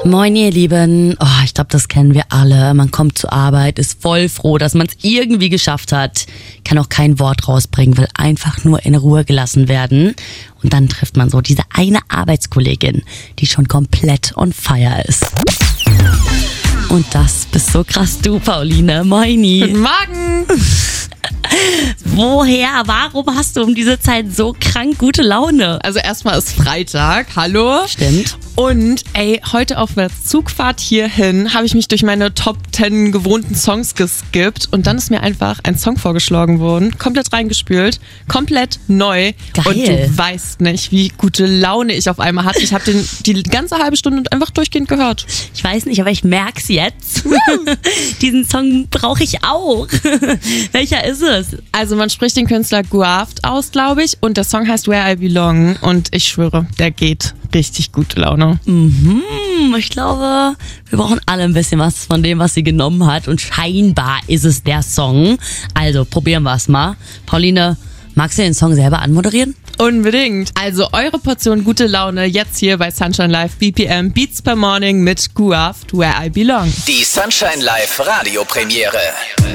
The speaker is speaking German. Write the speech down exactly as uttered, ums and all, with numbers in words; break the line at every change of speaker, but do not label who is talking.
Moin ihr Lieben, oh, ich glaube, das kennen wir alle. Man kommt zur Arbeit, ist voll froh, dass man es irgendwie geschafft hat, kann auch kein Wort rausbringen, will einfach nur in Ruhe gelassen werden. Und dann trifft man so diese eine Arbeitskollegin, die schon komplett on fire ist. Und das bist so krass du, Pauline. Moini.
Guten Morgen.
Woher, warum hast du um diese Zeit so krank gute Laune?
Also erstmal ist Freitag, hallo.
Stimmt.
Und ey, heute auf der Zugfahrt hierhin habe ich mich durch meine Top zehn gewohnten Songs geskippt und dann ist mir einfach ein Song vorgeschlagen worden, komplett reingespült, komplett neu.
Geil.
Und du weißt nicht, wie gute Laune ich auf einmal hatte. Ich habe den die ganze halbe Stunde einfach durchgehend gehört.
Ich weiß nicht, aber ich merk's jetzt. Diesen Song brauche ich auch. Welcher ist es?
Also man spricht den Künstler Guaft aus, glaube ich, und der Song heißt Where I Belong und ich schwöre, der geht richtig gute Laune.
Mhm, ich glaube, wir brauchen alle ein bisschen was von dem, was sie genommen hat und scheinbar ist es der Song. Also probieren wir es mal. Pauline, magst du den Song selber anmoderieren?
Unbedingt. Also eure Portion gute Laune jetzt hier bei Sunshine Live B P M Beats per Morning mit Guaft, Where I Belong.
Die Sunshine Live Radiopremiere.